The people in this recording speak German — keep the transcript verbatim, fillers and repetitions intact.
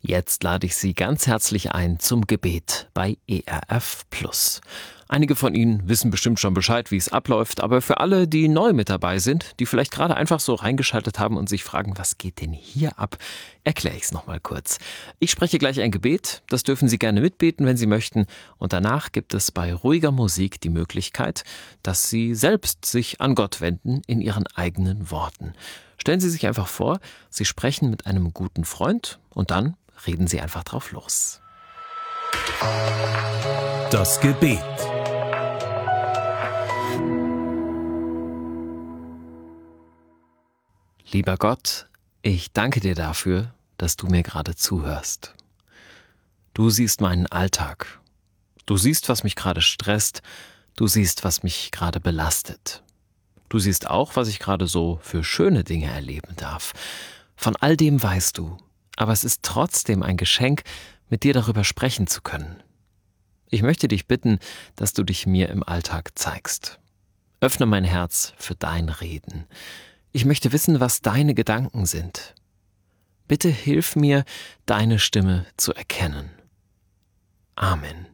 Jetzt lade ich Sie ganz herzlich ein zum Gebet bei E R F Plus. Einige von Ihnen wissen bestimmt schon Bescheid, wie es abläuft, aber für alle, die neu mit dabei sind, die vielleicht gerade einfach so reingeschaltet haben und sich fragen, was geht denn hier ab, erkläre ich es nochmal kurz. Ich spreche gleich ein Gebet, das dürfen Sie gerne mitbeten, wenn Sie möchten, und danach gibt es bei ruhiger Musik die Möglichkeit, dass Sie selbst sich an Gott wenden in Ihren eigenen Worten. Stellen Sie sich einfach vor, Sie sprechen mit einem guten Freund und dann reden Sie einfach drauf los. Das Gebet. Lieber Gott, ich danke dir dafür, dass du mir gerade zuhörst. Du siehst meinen Alltag. Du siehst, was mich gerade stresst. Du siehst, was mich gerade belastet. Du siehst auch, was ich gerade so für schöne Dinge erleben darf. Von all dem weißt du. Aber es ist trotzdem ein Geschenk, mit dir darüber sprechen zu können. Ich möchte dich bitten, dass du dich mir im Alltag zeigst. Öffne mein Herz für dein Reden. Ich möchte wissen, was deine Gedanken sind. Bitte hilf mir, deine Stimme zu erkennen. Amen.